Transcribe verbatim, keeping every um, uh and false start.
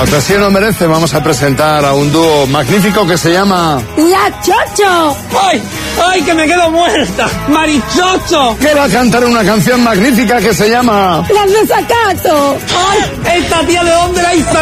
ocasión lo merece. Vamos a presentar a un dúo magnífico que se llama... ¡La Chocho! ¡Ay! ¡Ay, que me quedo muerta! ¡Marichocho! Que va a cantar una canción magnífica que se llama... ¡Las Desacato! ¡Ay! ¿Esta tía de dónde la hizo?